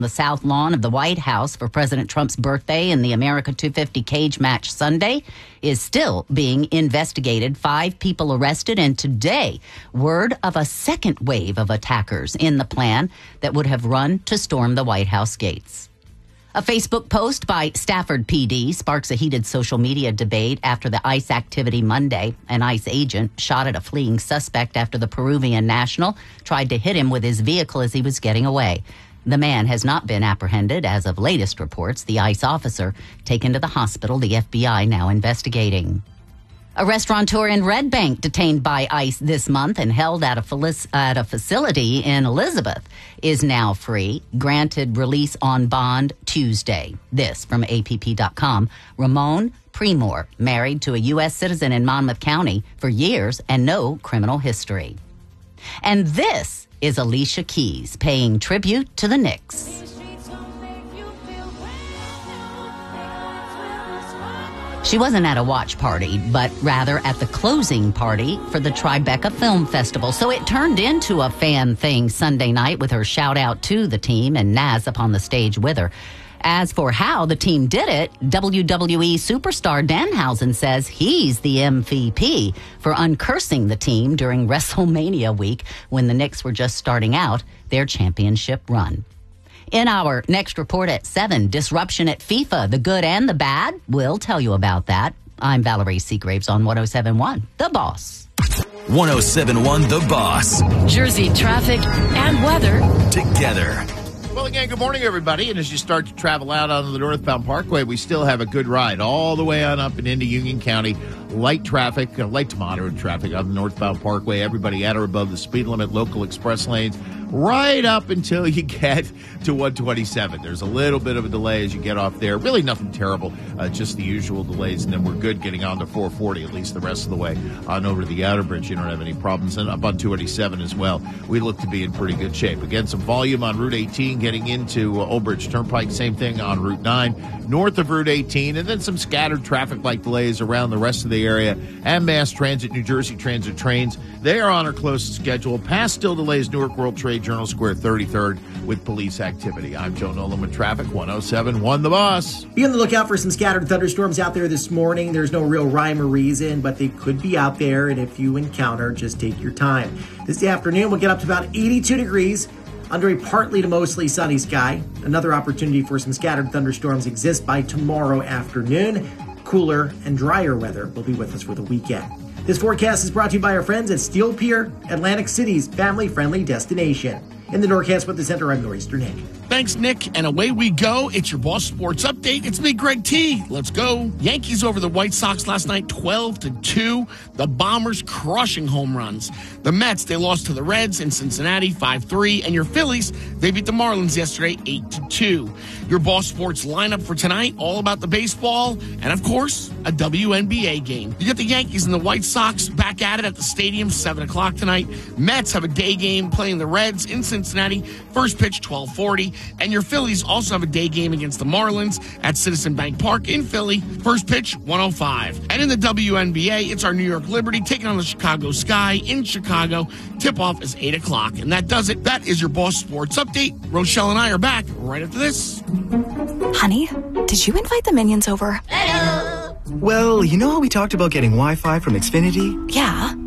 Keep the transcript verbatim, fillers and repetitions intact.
the south lawn of the White House for President Trump's birthday in the America two fifty cage match Sunday is still being investigated. Five people arrested, and today, word of a second wave of attackers in the plan that would have run to storm the White House gates. A Facebook post by Stafford P D sparks a heated social media debate after the ICE activity Monday. An ICE agent shot at a fleeing suspect after the Peruvian national tried to hit him with his vehicle as he was getting away. The man has not been apprehended as of latest reports. The ICE officer taken to the hospital, the F B I now investigating. A restaurateur in Red Bank detained by ICE this month and held at a, felic- at a facility in Elizabeth is now free, granted release on bond Tuesday. This from A P P dot com. Ramon Premor, married to a U S citizen in Monmouth County for years and no criminal history. And this is Alicia Keys paying tribute to the Knicks. She wasn't at a watch party, but rather at the closing party for the Tribeca Film Festival. So it turned into a fan thing Sunday night with her shout out to the team and Naz up on the stage with her. As for how the team did it, W W E superstar Danhausen says he's the M V P for uncursing the team during WrestleMania week when the Knicks were just starting out their championship run. In our next report at seven, disruption at FIFA, the good and the bad. We'll tell you about that. I'm Valerie Seagraves on one oh seven point one, The Boss. one oh seven point one, The Boss. Jersey traffic and weather together. Well, again, good morning, everybody. And as you start to travel out on the northbound parkway, we still have a good ride all the way on up and into Union County. Light traffic, uh, light to moderate traffic on the northbound parkway. Everybody at or above the speed limit, local express lanes, right up until you get to one twenty-seven. There's a little bit of a delay as you get off there. Really nothing terrible, uh, just the usual delays. And then we're good getting on to four forty, at least the rest of the way on over to the outer bridge. You don't have any problems. And up on two eighty-seven as well, we look to be in pretty good shape. Again, some volume on Route eighteen getting into uh, Old Bridge Turnpike. Same thing on Route nine, north of Route eighteen. And then some scattered traffic-like delays around the rest of the area. And Mass Transit, New Jersey Transit trains, they are on our closest schedule. Past still delays Newark World Trade Journal Square thirty-third with police activity. I'm Joe Nolan with traffic, one oh seven point one The Boss. Be on the lookout for some scattered thunderstorms out there this morning. There's no real rhyme or reason, but they could be out there, and if you encounter, just take your time. This afternoon, we'll get up to about eighty-two degrees under a partly to mostly sunny sky. Another opportunity for some scattered thunderstorms exists by tomorrow afternoon. Cooler and drier weather will be with us for the weekend. This forecast is brought to you by our friends at Steel Pier, Atlantic City's family-friendly destination. In the Norcast Weather Center, I'm Nor'easter Nick. Thanks, Nick. And away we go. It's your Boss Sports Update. It's me, Greg T. Let's go. Yankees over the White Sox last night, twelve to two. The Bombers crushing home runs. The Mets, they lost to the Reds in Cincinnati, five three. And your Phillies, they beat the Marlins yesterday, eight to two. Your Boss Sports lineup for tonight, all about the baseball. And, of course, a W N B A game. You got the Yankees and the White Sox back at it at the stadium, seven o'clock tonight. Mets have a day game playing the Reds in Cincinnati. First pitch, twelve forty. And your Phillies also have a day game against the Marlins at Citizen Bank Park in Philly. First pitch, one oh five. And in the W N B A, it's our New York Liberty taking on the Chicago Sky in Chicago. Tip-off is eight o'clock. And that does it. That is your Boss Sports Update. Rochelle and I are back right after this. Honey, did you invite the Minions over? Well, you know how we talked about getting Wi-Fi from Xfinity? Yeah.